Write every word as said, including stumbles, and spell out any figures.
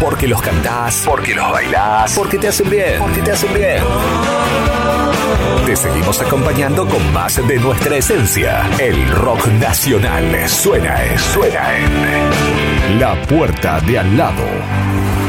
Porque los cantás, porque los bailás, porque te hacen bien, porque te hacen bien. Te seguimos acompañando con más de nuestra esencia. El rock nacional suena en, suena en La Puerta de Al Lado.